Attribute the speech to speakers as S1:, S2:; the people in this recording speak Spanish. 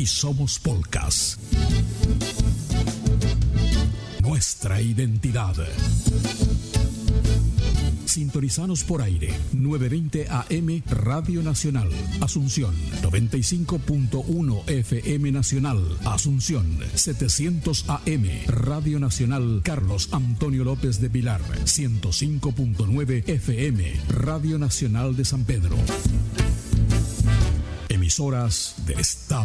S1: y somos Polcas. Nuestra identidad. Sintonizanos por aire, 920 AM Radio Nacional, Asunción, 95.1 FM Nacional, Asunción, 700 AM Radio Nacional Carlos Antonio López de Pilar, 105.9 FM Radio Nacional de San Pedro. Emisoras del Estado.